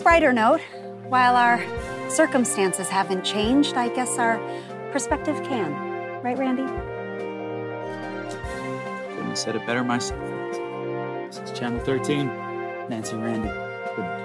brighter note, while our circumstances haven't changed, I guess our perspective can. Right, Randy? Couldn't have said it better myself. This is Channel 13. Nancy and Randy. Good night.